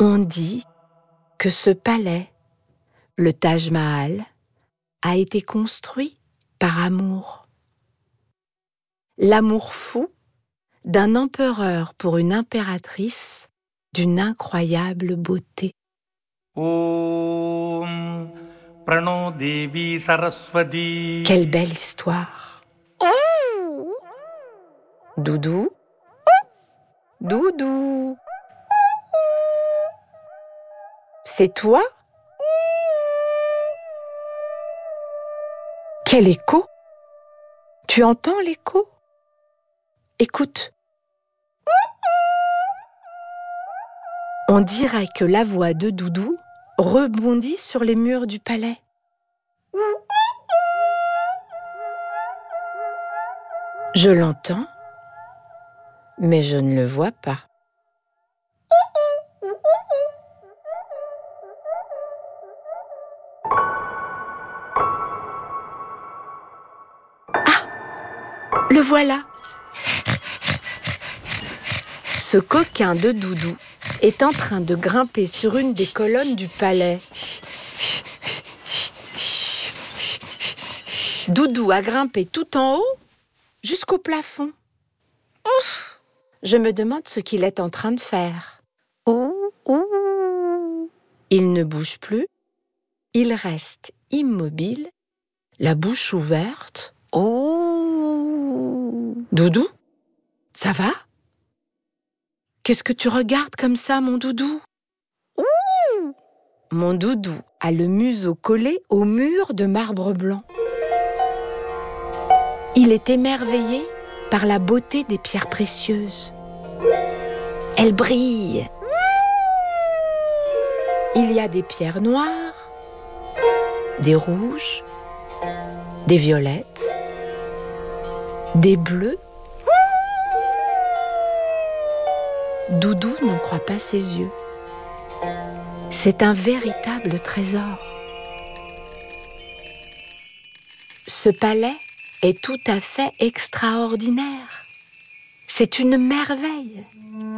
On dit que ce palais, le Taj Mahal, a été construit par amour. L'amour fou d'un empereur pour une impératrice d'une incroyable beauté. Om Prano Devi Saraswati. Quelle belle histoire! Doudou, Doudou, c'est toi? Quel écho! Tu entends l'écho? Écoute. On dirait que la voix de Doudou rebondit sur les murs du palais. Je l'entends, mais je ne le vois pas. Ah! Le voilà! Ce coquin de Doudou est en train de grimper sur une des colonnes du palais. Doudou a grimpé tout en haut, jusqu'au plafond. Ouf! Je me demande ce qu'il est en train de faire. Il ne bouge plus, il reste immobile, la bouche ouverte. Doudou, ça va? Qu'est-ce que tu regardes comme ça, mon Doudou? Mon Doudou a le museau collé au mur de marbre blanc. Il est émerveillé par la beauté des pierres précieuses. Elles brillent. Il y a des pierres noires, des rouges, des violettes, des bleus. Doudou n'en croit pas ses yeux. C'est un véritable trésor. Ce palais est tout à fait extraordinaire. C'est une merveille.